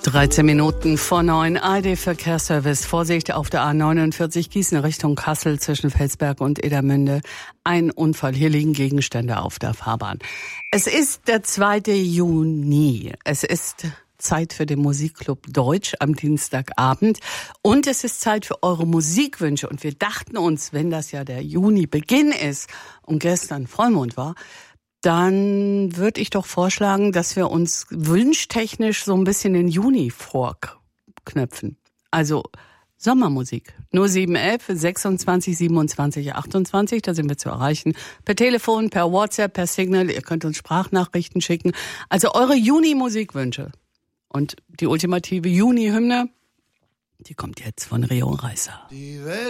13 Minuten vor 9, ARD-Verkehrsservice. Vorsicht auf der A49 Gießen Richtung Kassel zwischen Felsberg und Edermünde. Ein Unfall, hier liegen Gegenstände auf der Fahrbahn. Es ist der 2. Juni. Es ist Zeit für den Musikclub Deutsch am Dienstagabend. Und es ist Zeit für eure Musikwünsche. Und wir dachten uns, wenn das ja der Juni-Beginn ist und gestern Vollmond war, dann würde ich doch vorschlagen, dass wir uns wünschtechnisch so ein bisschen den Juni vorknöpfen. Also Sommermusik. 0711 26 27 28, da sind wir zu erreichen. Per Telefon, per WhatsApp, per Signal. Ihr könnt uns Sprachnachrichten schicken. Also eure Juni-Musikwünsche. Und die ultimative Juni-Hymne, die kommt jetzt von Rio Reiser.